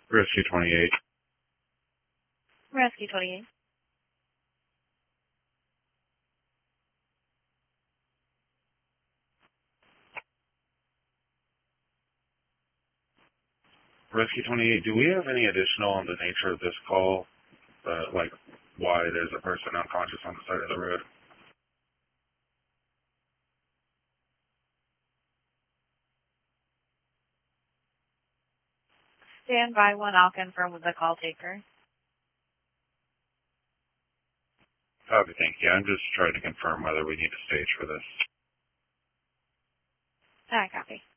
Rescue 28. Rescue 28. Rescue 28, do we have any additional on the nature of this call? Like why there's a person unconscious on the side of the road? Stand by when I'll confirm with the call taker. Okay, thank you. I'm just trying to confirm whether we need a stage for this. I copy.